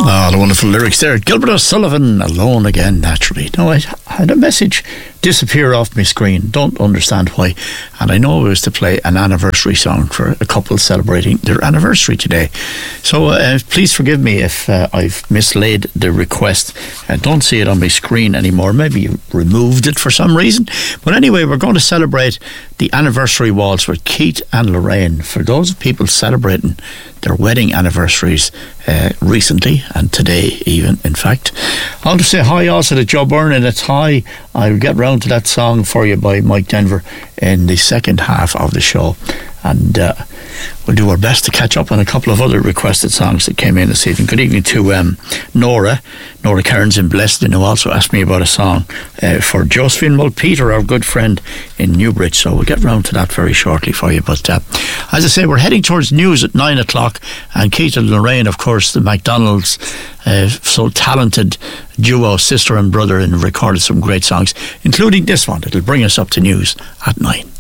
Ah, the wonderful lyrics there. Gilbert O'Sullivan, Alone Again, naturally. No, I had a message disappear off my screen. Don't understand why. And I know it was to play an anniversary song for a couple celebrating their anniversary today. So please forgive me if I've mislaid the request. I don't see it on my screen anymore. Maybe you removed it for some reason. But anyway, we're going to celebrate the anniversary waltz with Keith and Lorraine. For those people celebrating their wedding anniversaries recently and today even, in fact. I'll just say hi also to Joe Byrne, and it's hi. I'll get round to that song for you by Mike Denver in the second half of the show, and we'll do our best to catch up on a couple of other requested songs that came in this evening. Good evening to Nora Cairns in Blessed, who also asked me about a song for Josephine Mulpeter, our good friend in Newbridge. So we'll get round to that very shortly for you. But as I say, we're heading towards news at 9 o'clock, and Keith and Lorraine, of course, the McDonald's so talented duo, sister and brother, and recorded some great songs, including this one. It'll bring us up to news at 9.